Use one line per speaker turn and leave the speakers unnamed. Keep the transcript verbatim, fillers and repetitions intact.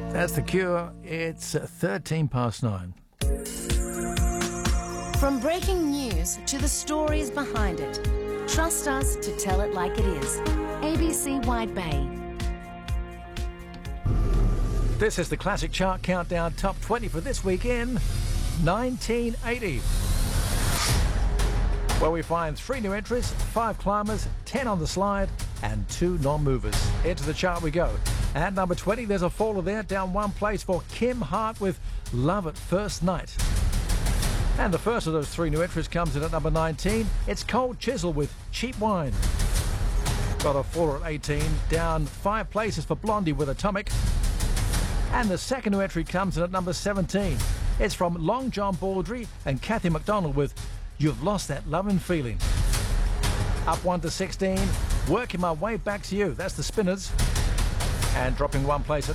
That's The Cure. It's thirteen past nine.
From breaking news to the stories behind it, trust us to tell it like it is. A B C Wide Bay.
This is the Classic Chart Countdown Top twenty for this week in nineteen eighty. Where we find three new entries, five climbers, ten on the slide, and two non-movers. Into the chart we go. At number twenty, there's a faller there, down one place for Kim Hart with Love at First Night. And the first of those three new entries comes in at number nineteen. It's Cold Chisel with Cheap Wine. Got a faller at eighteen, down five places for Blondie with Atomic. And the second new entry comes in at number seventeen. It's from Long John Baldry and Kathy McDonald with You've Lost That Lovin' Feeling. Up one to sixteen, Working My Way Back to You. That's the Spinners. And dropping one place at